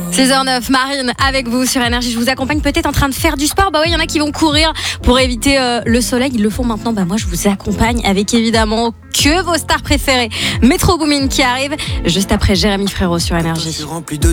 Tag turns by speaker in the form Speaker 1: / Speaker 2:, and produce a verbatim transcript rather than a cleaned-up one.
Speaker 1: seize heures neuf, Marine avec vous sur Énergie. Je vous accompagne peut-être en train de faire du sport. Bah oui, il y en a qui vont courir pour éviter euh, le soleil. Ils le font maintenant. Bah moi, je vous accompagne avec évidemment que vos stars préférées. Metro Boomin qui arrive juste après Jérémy Frérot sur Énergie.